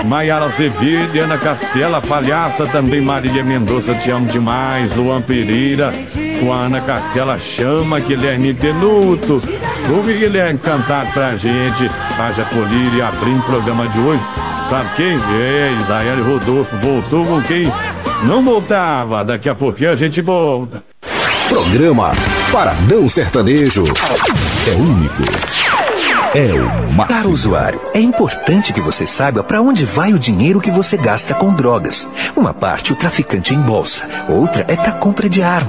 Maiara Azevedo, Ana Castela, Palhaça, também Marília Mendonça, te amo demais. Luan Pereira, com a Ana Castela, chama Guilherme Tenuto. O Guilherme cantar pra gente, a Jacolírio, abrindo o programa de hoje. Sabe quem? Israel Rodolfo voltou com quem não voltava. Daqui a pouquinho a gente volta. Programa Paradão Sertanejo. É único. É o máximo. Caro usuário, é importante que você saiba para onde vai o dinheiro que você gasta com drogas. Uma parte o traficante embolsa, outra é para compra de armas.